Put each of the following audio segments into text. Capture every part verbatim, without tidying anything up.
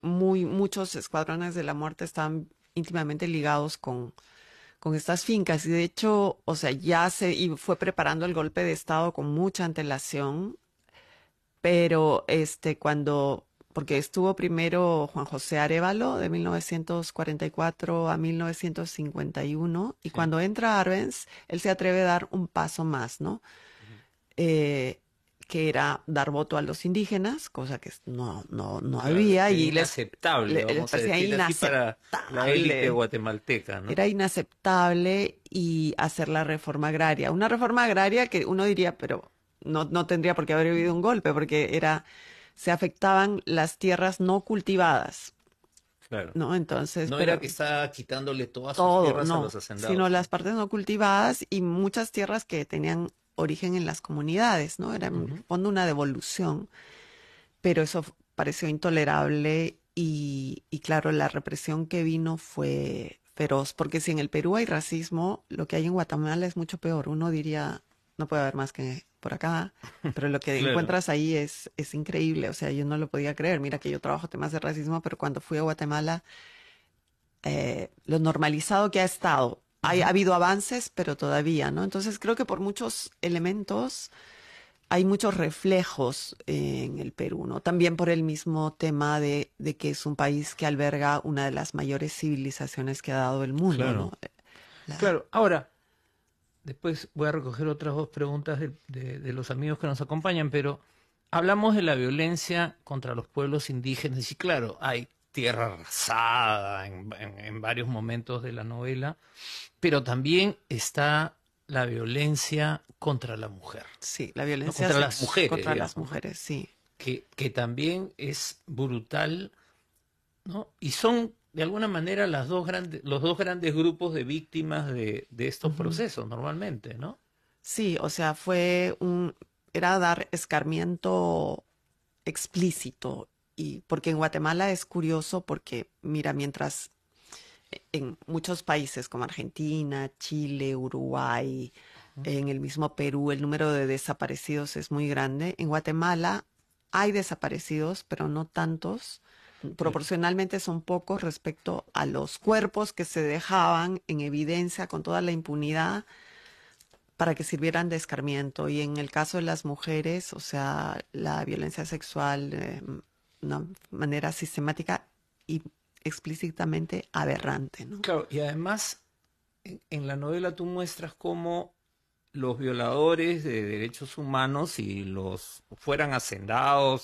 muy, muchos escuadrones de la muerte estaban íntimamente ligados con, con estas fincas. Y de hecho, o sea, ya se y fue preparando el golpe de Estado con mucha antelación, pero este, cuando, porque estuvo primero Juan José Arévalo de mil novecientos cuarenta y cuatro a mil novecientos cincuenta y uno, y Sí. cuando entra Arbenz, él se atreve a dar un paso más, ¿no? Ujú. Eh, que era dar voto a los indígenas, cosa que no, no, no Claro, había, era y les, inaceptable, le- les vamos a parecía decir así, para la élite inaceptable. guatemalteca, ¿no? Era inaceptable y hacer la reforma agraria. Una reforma agraria que uno diría, pero no, no tendría por qué haber habido un golpe, porque era, se afectaban las tierras no cultivadas, Claro. ¿no? Entonces, No era pero que estaba quitándole todas sus todo, tierras a no, los sino hacendados, las ¿no? partes no cultivadas y muchas tierras que tenían origen en las comunidades, ¿no? Era en el Ujú. fondo una devolución, pero eso f- pareció intolerable y, y claro, la represión que vino fue feroz, porque si en el Perú hay racismo, lo que hay en Guatemala es mucho peor. Uno diría, no puede haber más que por acá, pero lo que Claro. encuentras ahí es, es increíble, o sea, yo no lo podía creer. Mira que yo trabajo temas de racismo, pero cuando fui a Guatemala, eh, lo normalizado que ha estado. Hay, ha Ujú. habido avances, pero todavía, ¿no? Entonces creo que por muchos elementos hay muchos reflejos en el Perú, ¿no? También por el mismo tema de, de que es un país que alberga una de las mayores civilizaciones que ha dado el mundo, ¿no? Claro. La, Claro. Ahora, después voy a recoger otras dos preguntas de, de- de los amigos que nos acompañan, pero hablamos de la violencia contra los pueblos indígenas y claro, hay tierra arrasada en, en- en varios momentos de la novela, pero también está la violencia contra la mujer, sí, la ¿no? violencia Contra las sex mujeres, contra las digamos, ¿no? mujeres, sí. Que, que también es brutal, ¿no? Y son de alguna manera las dos grandes, los dos grandes grupos de víctimas de, de estos Ujú. procesos normalmente, ¿no? Sí, o sea, fue un, era dar escarmiento explícito. Y porque en Guatemala es curioso porque, mira, mientras en muchos países como Argentina, Chile, Uruguay, en el mismo Perú, el número de desaparecidos es muy grande. En Guatemala hay desaparecidos, pero no tantos. Claro, Proporcionalmente son pocos respecto a los cuerpos que se dejaban en evidencia con toda la impunidad para que sirvieran de escarmiento. Y en el caso de las mujeres, o sea, la violencia sexual de una manera sistemática y explícitamente aberrante, ¿no? claro, y además en, en la novela tú muestras cómo los violadores de derechos humanos, si los fueran hacendados,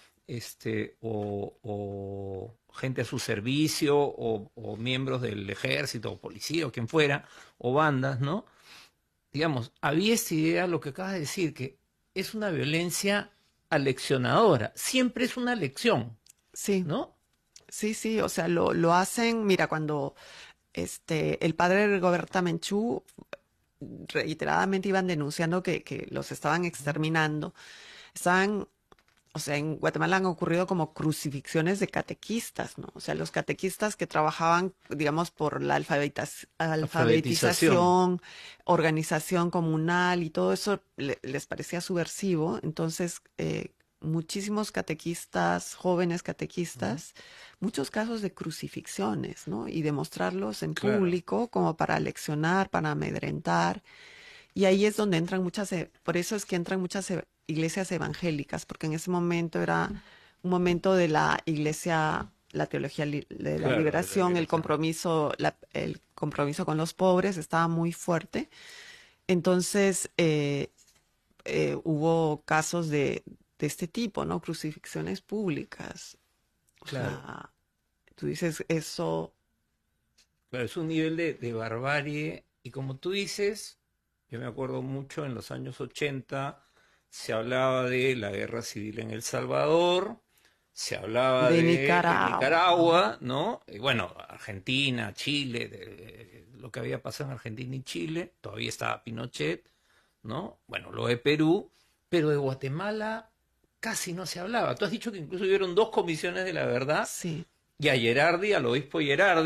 este, o, o gente a su servicio, o, o miembros del ejército, o policía, o quien fuera, o bandas, ¿no? Digamos, había esta idea, lo que acabas de decir, que es una violencia aleccionadora, siempre es una lección, Sí, ¿no? sí, sí, o sea, lo, lo hacen, mira, cuando este, el padre de Roberta Menchú reiteradamente iban denunciando que, que los estaban exterminando, estaban, o sea, en Guatemala han ocurrido como crucifixiones de catequistas, ¿no? O sea, los catequistas que trabajaban, digamos, por la alfabetiz- Alfabetización, alfabetización, organización comunal y todo eso le- les parecía subversivo. Entonces, eh, muchísimos catequistas, jóvenes ujú, catequistas, muchos casos de crucifixiones, ¿no? Y demostrarlos en claro, público como para leccionar, para amedrentar. Y ahí es donde entran muchas, e- por eso es que entran muchas e- iglesias evangélicas, porque en ese momento era un momento de la iglesia, la teología li- de la claro, de la liberación, el liberación. compromiso, la- el compromiso con los pobres estaba muy fuerte. Entonces, eh, eh, hubo casos de, de este tipo, ¿no? Crucifixiones públicas. O Claro, sea, tú dices eso, claro, es un nivel de, de barbarie y como tú dices, yo me acuerdo mucho en los años ochenta se hablaba de la guerra civil en El Salvador, se hablaba de de Nicaragua, ¿no? Nicaragua, ¿no? Y bueno, Argentina, Chile, de- de- lo que había pasado en Argentina y Chile, todavía estaba Pinochet, ¿no? Bueno, lo de Perú, pero de Guatemala casi no se hablaba. Tú has dicho que incluso hubieron dos comisiones de la verdad Sí, y a Gerardi, al obispo Gerardi,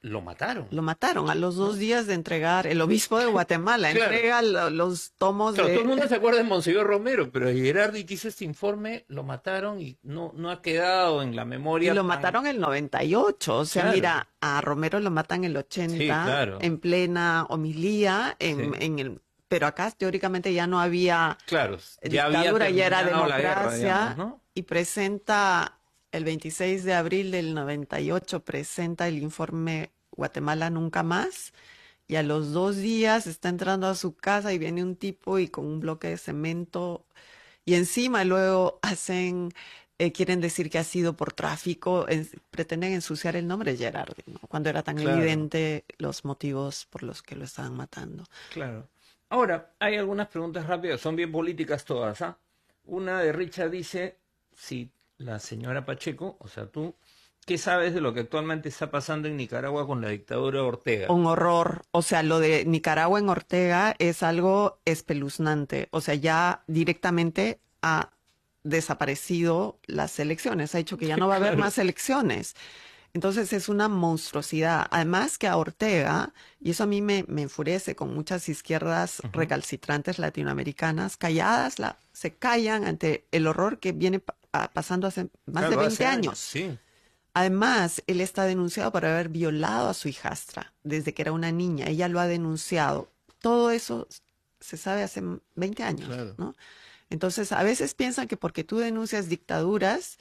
lo mataron. Lo mataron a los dos días de entregar, el obispo de Guatemala Claro. entrega lo- los tomos Claro, de... todo el mundo se acuerda de Monseñor Romero, pero Gerardi que hizo este informe lo mataron y no, no ha quedado en la Y memoria. lo tan- mataron en el noventa y ocho, o sea, Claro. mira, a Romero lo matan en el Sí, ochenta, claro. en plena homilía, en, Sí. en el... Pero acá teóricamente ya no había Claro, ya dictadura, había ya era terminado la democracia, guerra, digamos, ¿no? y presenta el veintiséis de abril del noventa y ocho, presenta el informe Guatemala Nunca Más, y a los dos días está entrando a su casa y viene un tipo y con un bloque de cemento, y encima luego hacen, eh, quieren decir que ha sido por tráfico, en- pretenden ensuciar el nombre de Gerardi, ¿no? Cuando era tan Claro. evidente los motivos por los que lo estaban matando. Claro. Ahora, hay algunas preguntas rápidas, son bien políticas todas, ¿ah? Una de Richard dice, si la señora Pacheco, o sea, tú, ¿qué sabes de lo que actualmente está pasando en Nicaragua con la dictadura de Ortega? Un horror. O sea, lo de Nicaragua en Ortega es algo espeluznante. O sea, ya directamente ha desaparecido las elecciones. Ha dicho que ya no va a haber Claro. más elecciones. Entonces es una monstruosidad. Además que a Ortega, y eso a mí me, me enfurece con muchas izquierdas Ujú. recalcitrantes latinoamericanas, calladas, la, se callan ante el horror que viene pa- a- pasando hace más de Claro, veinte hace años. Sí. Además, él está denunciado por haber violado a su hijastra desde que era una niña. Ella lo ha denunciado. Todo eso se sabe hace veinte años, Claro. ¿no? Entonces, a veces piensan que porque tú denuncias dictaduras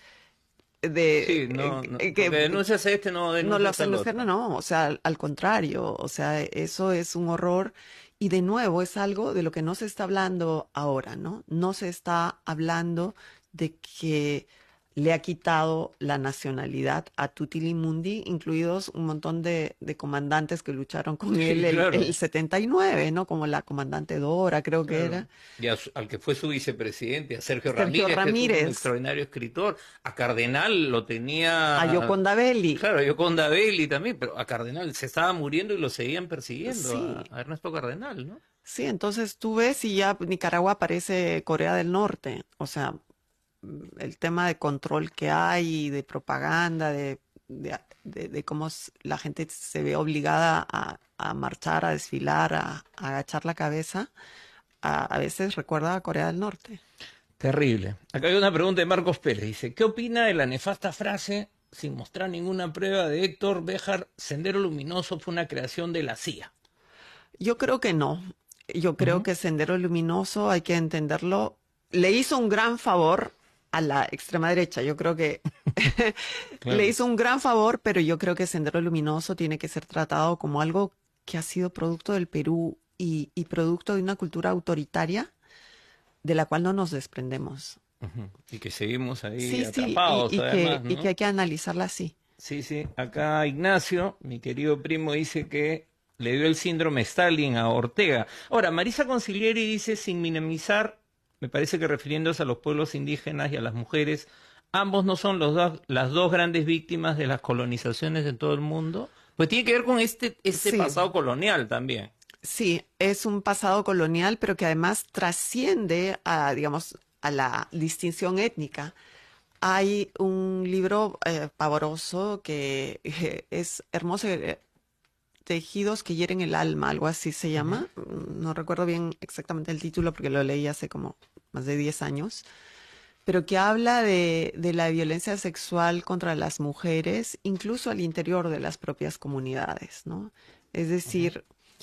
de Sí, no, eh, no, que porque denuncias a este, no no lo denuncias al hacen, otro. no, no, o sea, al, al contrario, o sea, eso es un horror y de nuevo es algo de lo que no se está hablando ahora, ¿no? No se está hablando de que le ha quitado la nacionalidad a Tutili Mundi, incluidos un montón de, de comandantes que lucharon con Sí, él el, claro. el setenta y nueve, ¿no? Como la comandante Dora, creo que Claro. era. Y a su- al que fue su vicepresidente, a Sergio Sergio Ramírez, que es un Ramírez, extraordinario escritor. A Cardenal lo a tenía, Yoconda Belli. claro, yo con Davelli también, pero a Cardenal se estaba muriendo y lo seguían persiguiendo, Sí, a, a Ernesto Cardenal, ¿no? sí, entonces tú ves y ya Nicaragua parece Corea del Norte, o sea, mm, el tema de control que hay, de propaganda, de, de, de- de cómo s- la gente se ve obligada a, a marchar, a desfilar, a, a agachar la cabeza, a, a veces recuerda a Corea del Norte. Terrible. Acá hay una pregunta de Marcos Pérez. Dice, ¿qué opina de la nefasta frase, sin mostrar ninguna prueba, de Héctor Béjar, Sendero Luminoso fue una creación de la C I A? Yo creo que no, yo creo Ujú. que Sendero Luminoso hay que entenderlo, le hizo un gran favor a la extrema derecha, yo creo que le Claro. hizo un gran favor, pero yo creo que Sendero Luminoso tiene que ser tratado como algo que ha sido producto del Perú y, y producto de una cultura autoritaria de la cual no nos desprendemos. Ujú. Y que seguimos ahí Sí, sí, y, atrapados, y que, además, y que ¿no? hay que analizarla así. Sí, sí. Acá Ignacio, mi querido primo, dice que le dio el síndrome Stalin a Ortega. Ahora, Marisa Concilieri dice, sin minimizar, me parece que refiriéndose a los pueblos indígenas y a las mujeres, ambos no son los dos, las dos grandes víctimas de las colonizaciones en todo el mundo. Pues tiene que ver con este, este Sí, pasado colonial también. sí, es un pasado colonial, pero que además trasciende a, digamos, a la distinción étnica. Hay un libro eh, pavoroso que eh, es hermoso, eh, Tejidos que hieren el alma, algo así se Ujú. llama. Mm, No recuerdo bien exactamente el título porque lo leí hace como más de diez años, pero que habla de, de la violencia sexual contra las mujeres, incluso al interior de las propias comunidades, ¿no? Es Ujú. decir,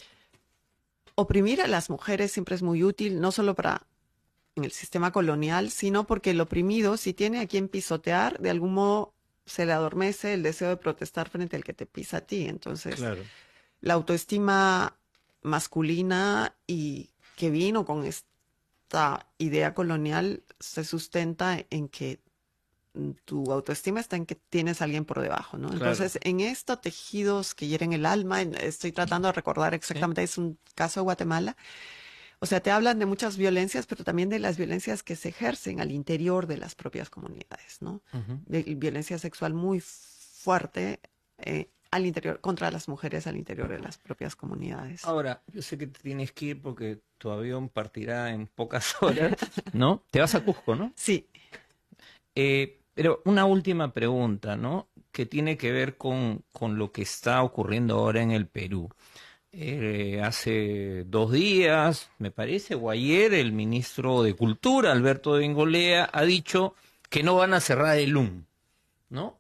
oprimir a las mujeres siempre es muy útil, no solo para en el sistema colonial, sino porque el oprimido, si tiene a quien pisotear, de algún modo se le adormece el deseo de protestar frente al que te pisa a ti. Entonces, Claro. la autoestima masculina y que vino con esta idea colonial se sustenta en que mm, tu autoestima está en que tienes a alguien por debajo, ¿no? Claro. Entonces, en estos tejidos que hieren el alma, en- estoy tratando de recordar Sí. exactamente, es un caso de Guatemala. O sea, te hablan de muchas violencias, pero también de las violencias que se ejercen al interior de las propias comunidades, ¿no? Ujú. De violencia sexual muy fuerte eh, al interior, contra las mujeres al interior de las propias comunidades. Ahora, yo sé que te tienes que ir porque tu avión partirá en pocas horas, ¿no? Te vas a Cusco, ¿no? Sí, Eh, pero una última pregunta, ¿no? que tiene que ver con, con lo que está ocurriendo ahora en el Perú. Eh, hace dos días, me parece, o ayer, el ministro de Cultura, Alberto Bengolea, ha dicho que no van a cerrar el U M, ¿no?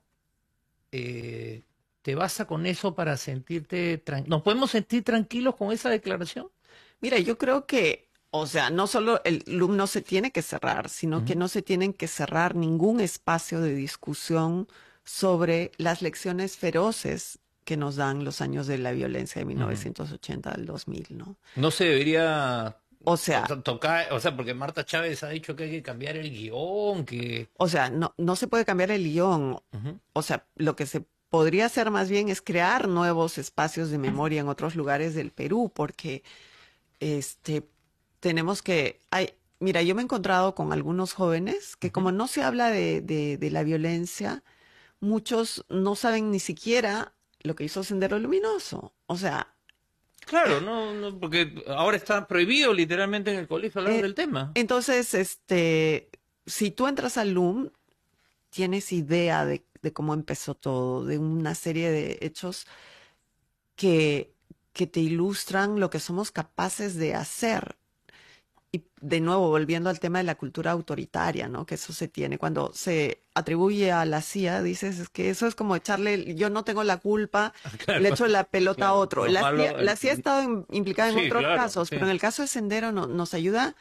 Eh, ¿te basta con eso para sentirte tranquilo? ¿Nos podemos sentir tranquilos con esa declaración? Mira, yo creo que, o sea, no solo el L U M no se tiene que cerrar, sino que Ujú, no se tienen que cerrar ningún espacio de discusión sobre las lecciones feroces que nos dan los años de la violencia de ujú. mil novecientos ochenta al dos mil, ¿no? No se debería O to- sea, to- tocar, o sea, porque Marta Chávez ha dicho que hay que cambiar el guión, que... o sea, no, no se puede cambiar el guión. Ujú. O sea, lo que se podría hacer más bien es crear nuevos espacios de memoria en otros lugares del Perú, porque este, tenemos que, hay, mira, yo me he encontrado con algunos jóvenes que Ujú. como no se habla de, de, de la violencia, muchos no saben ni siquiera lo que hizo Sendero Luminoso. O sea, Claro, no, no, porque ahora está prohibido literalmente en el colegio hablar eh, del tema. entonces, este, si tú entras al L U M, tienes idea de, de cómo empezó todo, de una serie de hechos que, que te ilustran lo que somos capaces de hacer. Y de nuevo, volviendo al tema de la cultura autoritaria, ¿no? Que eso se tiene. Cuando se atribuye a la C I A, dices es que eso es como echarle, yo no tengo la culpa, le Claro, echo la pelota a claro. otro. Lo La C I A, malo, la el- C I A ha estado in- implicada en sí, otros claro, casos, pero sí. en el caso de Sendero no- nos ayuda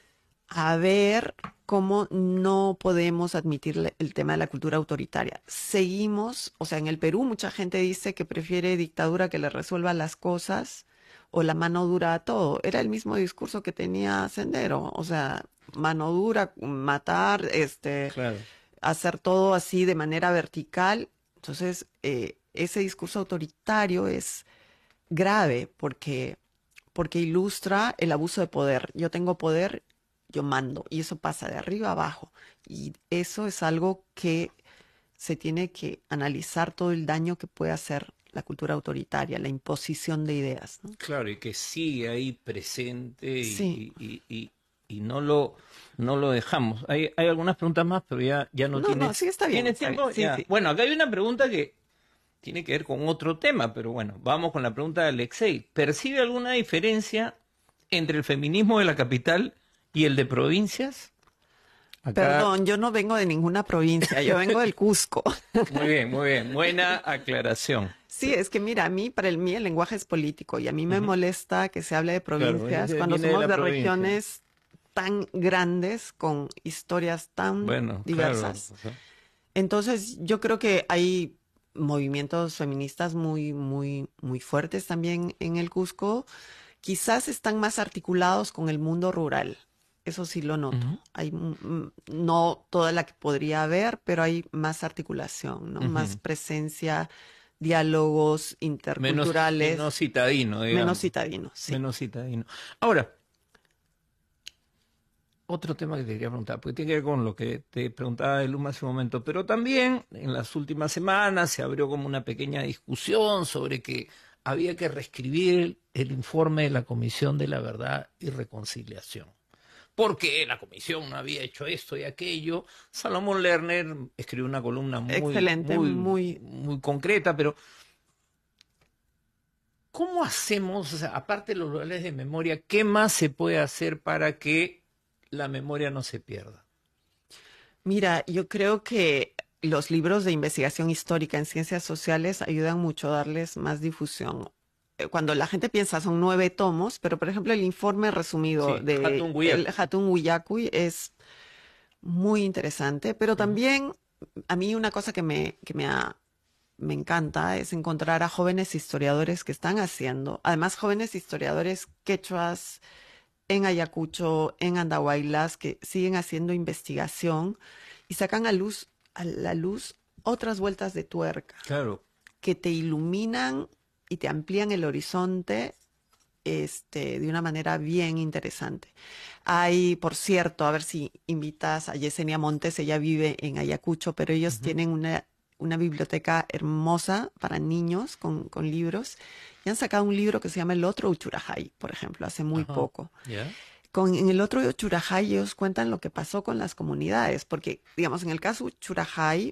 a ver cómo no podemos admitir la- el tema de la cultura autoritaria. Seguimos, o sea, en el Perú mucha gente dice que prefiere dictadura que le resuelva las cosas o la mano dura a todo. Era el mismo discurso que tenía Sendero, o sea, mano dura, matar, este, Claro. hacer todo así de manera vertical. Entonces, eh, ese discurso autoritario es grave porque, porque ilustra el abuso de poder. Yo tengo poder, yo mando, y eso pasa de arriba a abajo. Y eso es algo que se tiene que analizar todo el daño que puede hacer la cultura autoritaria, la imposición de ideas, ¿no? Claro, y que sigue ahí presente y, Sí, y- y- y- y no lo, no lo dejamos. Hay, hay algunas preguntas más, pero ya, ya no no, no, sí tienes. está bien, ¿Tienes está bien, tiempo? sí, Ya. sí. Bueno, acá hay una pregunta que tiene que ver con otro tema, pero bueno, vamos con la pregunta de Alexei. ¿Percibe alguna diferencia entre el feminismo de la capital y el de provincias? Acá, Perdón, yo no vengo de ninguna provincia, yo vengo del Cusco. muy bien, muy bien. Buena aclaración. Sí, es que mira, a mí, para el mí, el lenguaje es político y a mí me Ujú. molesta que se hable de Claro, provincias ese cuando viene de somos la de provincia. regiones tan grandes, con historias tan Bueno, claro. diversas. Entonces, yo creo que hay movimientos feministas muy, muy, muy fuertes también en el Cusco. Quizás están más articulados con el mundo rural. Eso sí lo noto. Ujú, Hay mm, mm, no toda la que podría haber, pero hay más articulación, ¿no? Más ujú. presencia, diálogos Menos, menos interculturales, citadino, menos digamos. citadinos, sí. Menos citadino. Ahora, otro tema que te quería preguntar, porque tiene que ver con lo que te preguntaba de Luma hace un momento, pero también en las últimas semanas se abrió como una pequeña discusión sobre que había que reescribir el informe de la Comisión de la Verdad y Reconciliación. Porque la comisión no había hecho esto y aquello. Salomón Lerner escribió una columna muy, Excelente, muy, muy. muy concreta, pero ¿cómo hacemos, o sea, aparte de los lugares de memoria, qué más se puede hacer para que la memoria no se pierda? Mira, yo creo que los libros de investigación histórica en ciencias sociales ayudan mucho a darles más difusión. Eh, Cuando la gente piensa son nueve tomos, pero por ejemplo el informe resumido Sí, de Hatun el Guyacu. Hatun Willakuy es muy interesante, pero Ujú, también a mí una cosa que me, que me, ha- me encanta es encontrar a jóvenes historiadores que están haciendo, además jóvenes historiadores quechuas en Ayacucho, en Andahuaylas, que siguen haciendo investigación y sacan a luz, a la luz otras vueltas de tuerca claro. que te iluminan y te amplían el horizonte este, de una manera bien interesante. Hay, por cierto, a ver si invitas a Yesenia Montes, ella vive en Ayacucho, pero ellos Ujú, tienen una, una biblioteca hermosa para niños con, con libros y han sacado un libro que se llama El Otro Uchurajay, por ejemplo, hace muy ajá, poco. ¿ya? Con, en el otro Uchurajay ellos cuentan lo que pasó con las comunidades, porque, digamos, en el caso Uchurajay,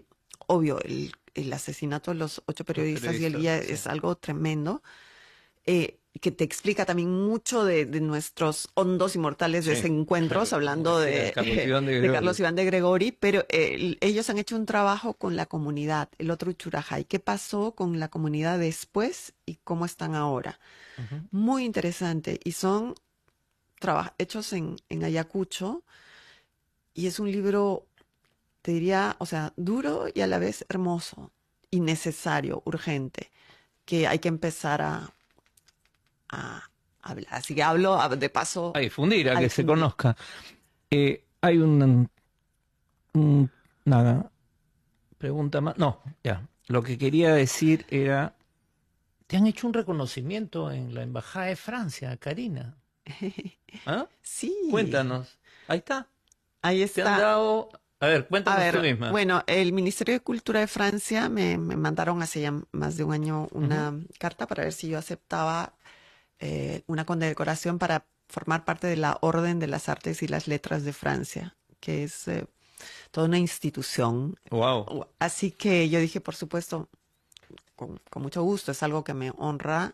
obvio, el, el asesinato de los ocho Los periodistas y el periodistas, guía sí. es algo tremendo, eh, que te explica también mucho de, de nuestros hondos y mortales Sí, desencuentros, claro, como hablando decía de, Carlos Iván de de Carlos Gregorio. Iván de Gregori, pero eh, el- ellos han hecho un trabajo con la comunidad, el otro Uchurajay. ¿Qué pasó con la comunidad después y cómo están ahora? Ujú. Muy interesante. Y son traba- hechos en, en Ayacucho, y es un libro, te diría, o sea, duro y a la vez hermoso y necesario, urgente, que hay que empezar a, a hablar. Así que hablo a- de paso A difundir, a a que se difundir. conozca. Eh, hay un, un- una pregunta más. No, ya. Lo que quería decir era, te han hecho un reconocimiento en la Embajada de Francia, Karina. ¿Ah? Sí, Cuéntanos. Ahí está. ahí Te han está. dado... A ver, A cuéntanos tú ver, misma. bueno, el Ministerio de Cultura de Francia me, me mandaron hace ya más de un año Ujú. una carta para ver si yo aceptaba eh, una condecoración para formar parte de la Orden de las Artes y las Letras de Francia, que es eh, toda una institución. Wow. U- Así que yo dije, por supuesto, con, con mucho gusto, es algo que me honra,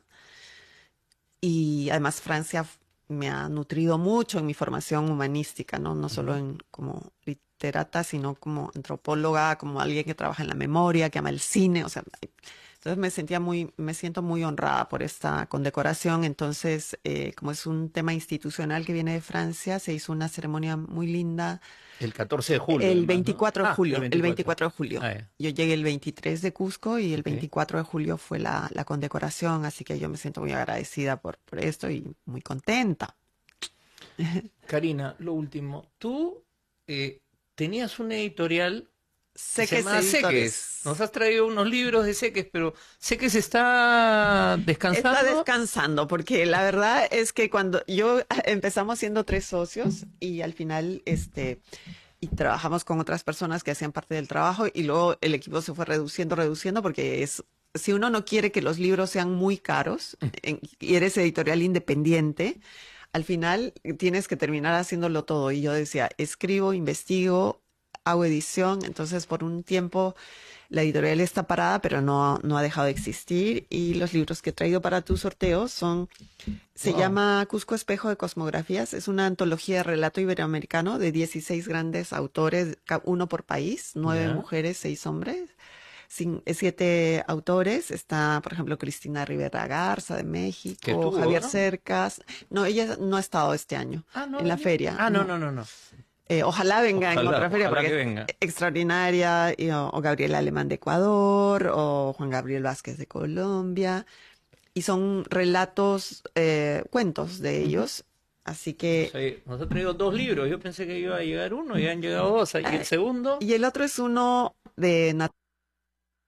y además Francia f- me ha nutrido mucho en mi formación humanística, ¿no? No solo Ujú. en como literata, sino como antropóloga, como alguien que trabaja en la memoria, que ama el cine, o sea, entonces me sentía muy, me siento muy honrada por esta condecoración. Entonces, eh, como es un tema institucional que viene de Francia, se hizo una ceremonia muy linda El catorce de julio, el además, ¿no? veinticuatro de Ah, el julio, el veinticuatro. veinticuatro de julio. Ah, ya. Yo llegué el veintitrés de Cusco y el Ok. veinticuatro de julio fue la, la condecoración, así que yo me siento muy agradecida por, por esto y muy contenta. Karina, lo último. Tú eh, tenías una editorial que Sé se que es llama Seques. editores. Nos has traído unos libros de Seques, pero Seques está Está descansando. descansando porque la verdad es que cuando yo empezamos siendo tres socios y al final este y trabajamos con otras personas que hacían parte del trabajo y luego el equipo se fue reduciendo, reduciendo porque es si uno no quiere que los libros sean muy caros en- y eres editorial independiente, al final tienes que terminar haciéndolo todo. Y yo decía, escribo, investigo, hago edición, entonces por un tiempo la editorial está parada, pero no, no ha dejado de existir. Y los libros que he traído para tu sorteo son, se Wow. llama Cusco Espejo de Cosmografías. Es una antología de relato iberoamericano de dieciséis grandes autores, ca- uno por país, nueve Ya. mujeres, seis hombres. Cin- eh, siete autores. Está, por ejemplo, Cristina Rivera Garza de Que México, estuvo, Javier ¿no? Cercas. No, ella no ha estado este año Ah, no en la venía. feria, Ah, no, no. no, no, no. Eh, ojalá venga en Ojalá, otra feria ojalá porque que es venga. extraordinaria, y, o, o Gabriel Alemán de Ecuador, o Juan Gabriel Vázquez de Colombia, y son relatos, eh, cuentos de Ujú. ellos, así O que, sea, nos ha traído dos libros. Yo pensé que iba a llegar uno y han llegado dos. ¿Y el eh, segundo? y el otro es uno de